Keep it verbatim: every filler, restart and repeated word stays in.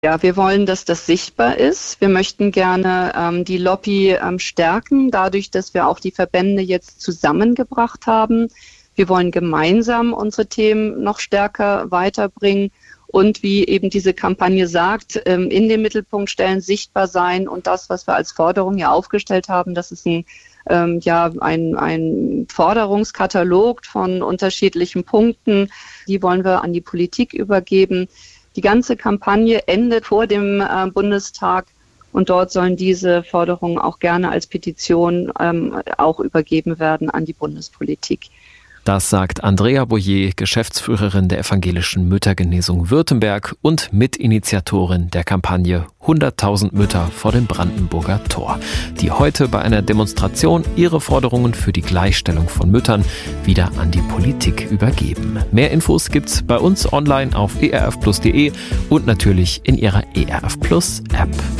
Ja, wir wollen, dass das sichtbar ist. Wir möchten gerne ähm, die Lobby ähm, stärken, dadurch, dass wir auch die Verbände jetzt zusammengebracht haben. Wir wollen gemeinsam unsere Themen noch stärker weiterbringen und wie eben diese Kampagne sagt, ähm, in den Mittelpunkt stellen, sichtbar sein und das, was wir als Forderung hier aufgestellt haben, das ist ein ähm, ja ein, ein Forderungskatalog von unterschiedlichen Punkten. Die wollen wir an die Politik übergeben. Die ganze Kampagne endet vor dem äh, Bundestag und dort sollen diese Forderungen auch gerne als Petition ähm, auch übergeben werden an die Bundespolitik. Das sagt Andrea Boyer, Geschäftsführerin der Evangelischen Müttergenesung Württemberg und Mitinitiatorin der Kampagne hunderttausend Mütter vor dem Brandenburger Tor, die heute bei einer Demonstration ihre Forderungen für die Gleichstellung von Müttern wieder an die Politik übergeben. Mehr Infos gibt's bei uns online auf e r f plus punkt d e und natürlich in ihrer E R F Plus App.